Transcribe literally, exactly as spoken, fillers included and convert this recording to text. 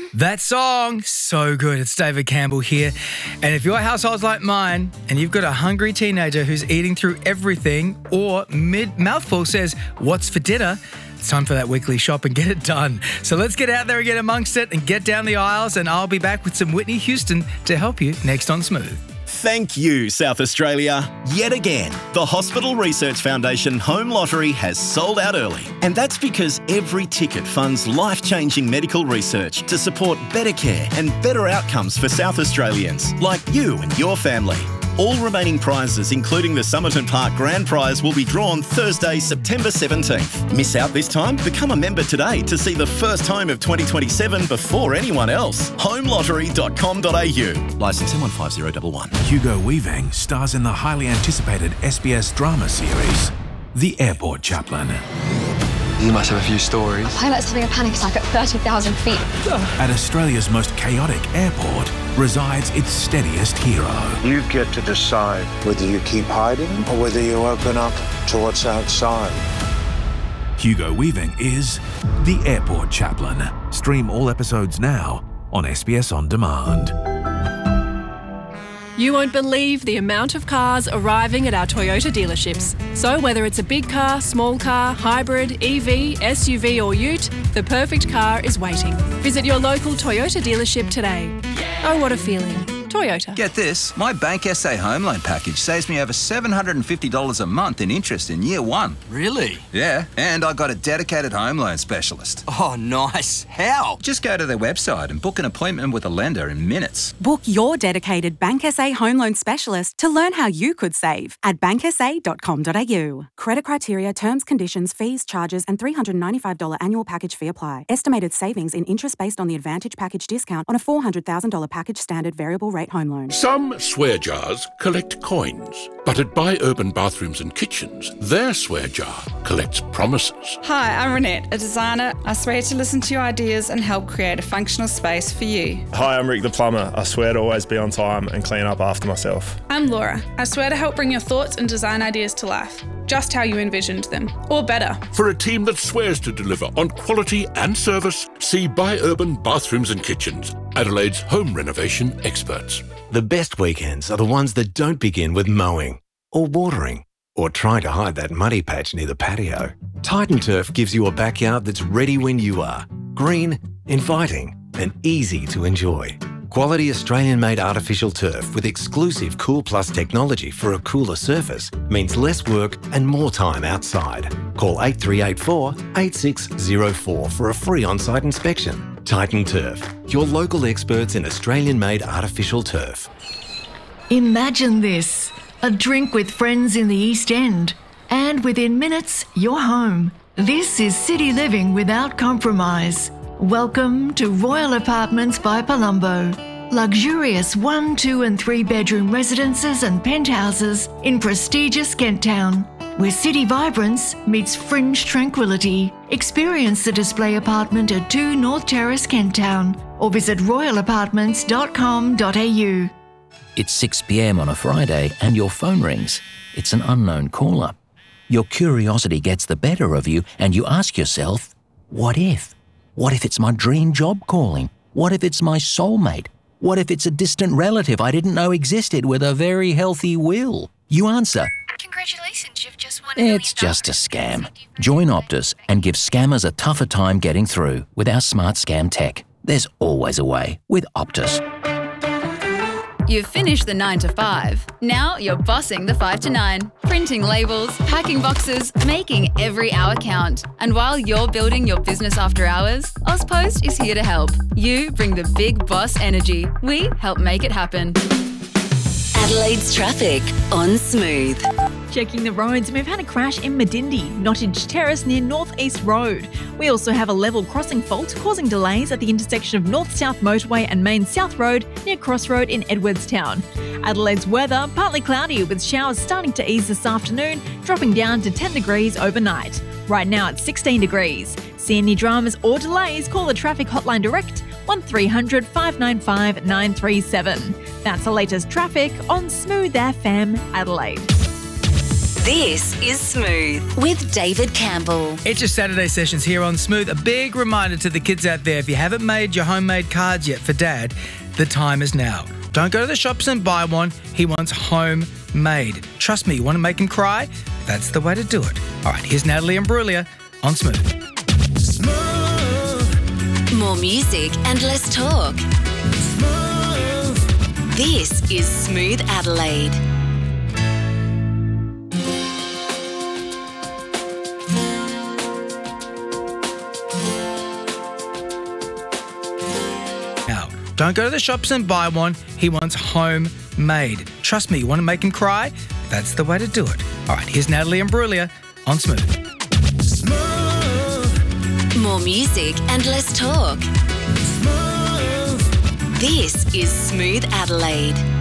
That song, so good. It's David Campbell here. And if your household's like mine and you've got a hungry teenager who's eating through everything or mid-mouthful says, "What's for dinner?" it's time for that weekly shop and get it done. So let's get out there and get amongst it and get down the aisles, and I'll be back with some Whitney Houston to help you next on Smooth. Thank you, South Australia. Yet again, the Hospital Research Foundation Home Lottery has sold out early. And that's because every ticket funds life-changing medical research to support better care and better outcomes for South Australians, like you and your family. All remaining prizes, including the Somerton Park Grand Prize, will be drawn Thursday, September seventeenth. Miss out this time? Become a member today to see the first home of twenty twenty-seven before anyone else. home lottery dot com dot a u. Licence M one five zero one one. Hugo Weaving stars in the highly anticipated S B S drama series, The Airport Chaplain. You must have a few stories. A pilot's having a panic attack at thirty thousand feet. At Australia's most chaotic airport resides its steadiest hero. You get to decide whether you keep hiding or whether you open up to what's outside. Hugo Weaving is The Airport Chaplain. Stream all episodes now on S B S On Demand. You won't believe the amount of cars arriving at our Toyota dealerships. So whether it's a big car, small car, hybrid, E V, S U V or ute, the perfect car is waiting. Visit your local Toyota dealership today. Oh, what a feeling. Toyota. Get this, my Bank S A home loan package saves me over seven hundred fifty dollars a month in interest in year one. Really? Yeah, and I got a dedicated home loan specialist. Oh, nice. How? Just go to their website and book an appointment with a lender in minutes. Book your dedicated Bank S A home loan specialist to learn how you could save at bank s a dot com dot a u. Credit criteria, terms, conditions, fees, charges and three hundred ninety-five dollars annual package fee apply. Estimated savings in interest based on the Advantage package discount on a four hundred thousand dollars package standard variable rate home loan. Some swear jars collect coins, but at Buy Urban Bathrooms and Kitchens, their swear jar collects promises. Hi, I'm Renette, a designer. I swear to listen to your ideas and help create a functional space for you. Hi, I'm Rick the plumber. I swear to always be on time and clean up after myself. I'm Laura. I swear to help bring your thoughts and design ideas to life, just how you envisioned them, or better. For a team that swears to deliver on quality and service, see Buy Urban Bathrooms and Kitchens, Adelaide's home renovation experts. The best weekends are the ones that don't begin with mowing or watering or trying to hide that muddy patch near the patio. Titan Turf gives you a backyard that's ready when you are. Green, inviting and easy to enjoy. Quality Australian-made artificial turf with exclusive Cool Plus technology for a cooler surface means less work and more time outside. Call eight three eight four, eight six zero four for a free on-site inspection. Titan Turf, your local experts in Australian-made artificial turf. Imagine this, a drink with friends in the East End, and within minutes, you're home. This is city living without compromise. Welcome to Royal Apartments by Palumbo. Luxurious one, two and three bedroom residences and penthouses in prestigious Kent Town, where city vibrance meets fringe tranquility. Experience the display apartment at two North Terrace, Kent Town, or visit royal apartments dot com dot a u. It's six p.m. on a Friday and your phone rings. It's an unknown caller. Your curiosity gets the better of you and you ask yourself, what if? What if it's my dream job calling? What if it's my soulmate? What if it's a distant relative I didn't know existed with a very healthy will? You answer, Congratulations, you've just won. it's just a scam. Join Optus and give scammers a tougher time getting through with our smart scam tech. There's always a way with Optus. You've finished the nine to five. Now you're bossing the five to nine. Printing labels, packing boxes, making every hour count. And while you're building your business after hours, AusPost is here to help. You bring the big boss energy. We help make it happen. Adelaide's traffic on Smooth. Checking the roads, we've had a crash in Medindi, Nottage Terrace near North East Road. We also have a level crossing fault causing delays at the intersection of North-South Motorway and Main South Road near Crossroad in Edwardstown. Adelaide's weather, partly cloudy with showers starting to ease this afternoon, dropping down to ten degrees overnight. Right now it's sixteen degrees. See any dramas or delays, call the traffic hotline direct one three hundred, five nine five, nine three seven. That's the latest traffic on Smooth F M Adelaide. This is Smooth with David Campbell. It's your Saturday sessions here on Smooth. A big reminder to the kids out there, if you haven't made your homemade cards yet for Dad, the time is now. Don't go to the shops and buy one. He wants homemade. Trust me, you want to make him cry? That's the way to do it. All right, here's Natalie and Brulia on Smooth. Smooth. More music and less talk. Smooth. This is Smooth Adelaide. Now, don't go to the shops and buy one. He wants homemade. Trust me, you want to make him cry? That's the way to do it. All right, here's Natalie and Brulia on Smooth. Smooth. More music and less talk. Smooth. This is Smooth Adelaide.